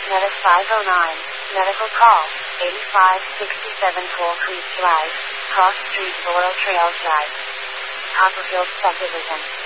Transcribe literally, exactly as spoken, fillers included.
Medic five oh nine. Medical call. eighty-five sixty-seven Coal Creek Drive. Cross Street, Laurel Trail Drive. Copperfield Subdivision.